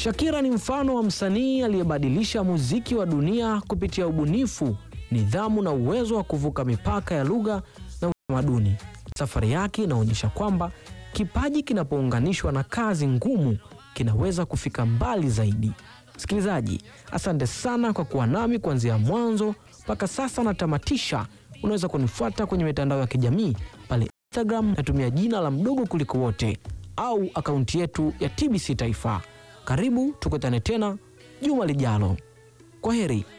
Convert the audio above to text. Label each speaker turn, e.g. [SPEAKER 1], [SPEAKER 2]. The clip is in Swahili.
[SPEAKER 1] Shakira ni mfano wa msanii aliyebadilisha muziki wa dunia kupitia ubunifu, nidhamu na uwezo wa kuvuka mipaka ya lugha na utamaduni. Safari yake inaonyesha kwamba kipaji kinapounganishwa na kazi ngumu kinaweza kufika mbali zaidi. Msikilizaji, asante sana kwa kuwa nami kuanzia mwanzo mpaka sasa natamatisha. Unaweza kunifuata kwenye mitandao ya kijamii pale Instagram natumia jina la Mdogo Kuliko Wote au akaunti yetu ya TBC Taifa. Karibu tukutane tena juma lijalo. Kwaheri.